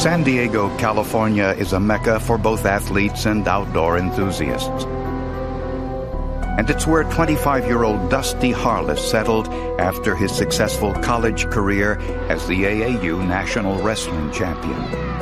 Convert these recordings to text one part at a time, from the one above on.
San Diego, California is a mecca for both athletes and outdoor enthusiasts. And it's where 25-year-old Dusty Harless settled after his successful college career as the AAU National Wrestling Champion.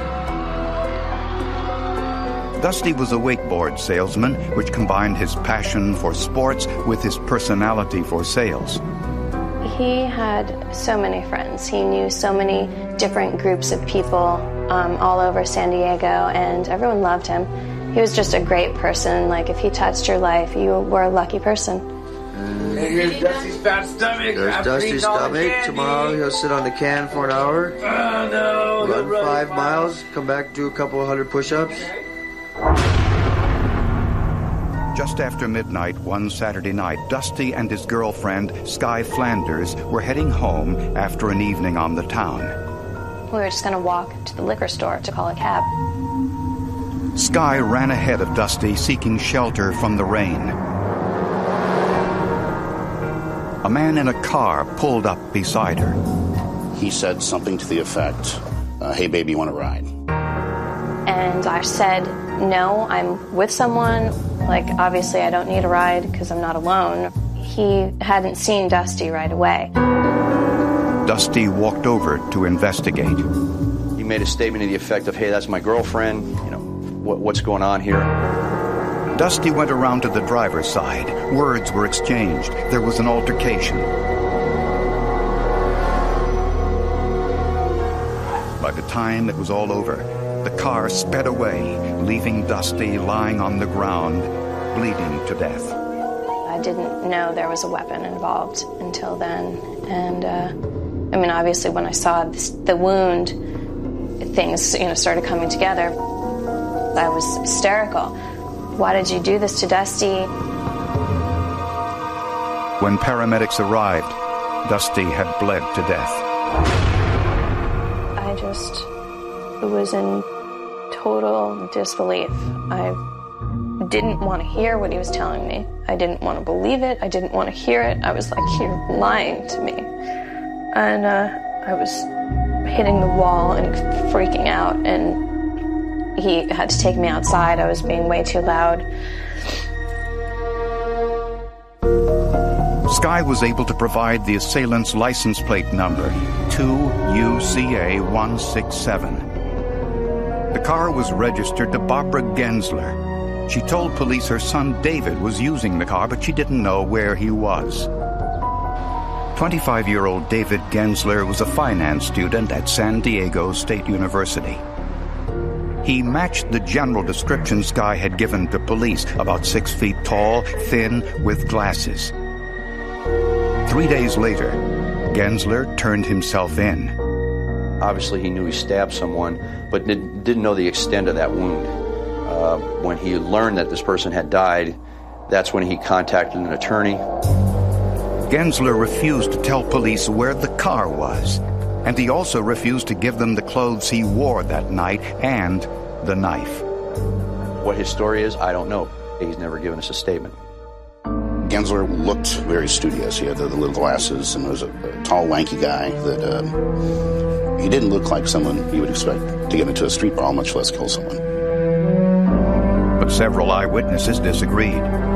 Dusty was a wakeboard salesman, which combined his passion for sports with his personality for sales. He had so many friends. He knew so many different groups of people all over San Diego, and everyone loved him. He was just a great person. Like, if he touched your life, you were a lucky person. Here's Dusty's fat stomach. There's Dusty's stomach. Tomorrow he'll sit on the can for an hour. Oh, no. Run 5 miles, come back, do a couple of 100 push-ups. Just after midnight one Saturday night, Dusty and his girlfriend, Sky Flanders, were heading home after an evening on the town. We were just going to walk to the liquor store to call a cab. Sky ran ahead of Dusty, seeking shelter from the rain. A man in a car pulled up beside her. He said something to the effect, hey, baby, you want to ride? And I said, no, I'm with someone. Like, obviously, I don't need a ride because I'm not alone. He hadn't seen Dusty right away. Dusty walked over to investigate. He made a statement to the effect of, hey, that's my girlfriend, you know, what's going on here? Dusty went around to the driver's side. Words were exchanged. There was an altercation. By the time it was all over, the car sped away, leaving Dusty lying on the ground, bleeding to death. I didn't know there was a weapon involved until then. And, I mean, obviously, when I saw the wound, things, started coming together. I was hysterical. Why did you do this to Dusty? When paramedics arrived, Dusty had bled to death. I just was in total disbelief. I didn't want to hear what he was telling me. I didn't want to believe it. I didn't want to hear it. I was like, you're lying to me. And I was hitting the wall and freaking out, and he had to take me outside. I was being way too loud. Sky was able to provide the assailant's license plate number, 2UCA167. The car was registered to Barbara Gensler. She told police her son David was using the car, but she didn't know where he was. 25-year-old David Gensler was a finance student at San Diego State University. He matched the general description Sky had given to police, about 6 feet tall, thin, with glasses. 3 days later, Gensler turned himself in. Obviously, he knew he stabbed someone, but didn't know the extent of that wound. When he learned that this person had died, that's when he contacted an attorney. Gensler refused to tell police where the car was, and he also refused to give them the clothes he wore that night and the knife. What his story is, I don't know. He's never given us a statement. Gensler looked very studious. He had the little glasses and was a tall, lanky guy that he didn't look like someone you would expect to get into a street brawl, much less kill someone. But several eyewitnesses disagreed.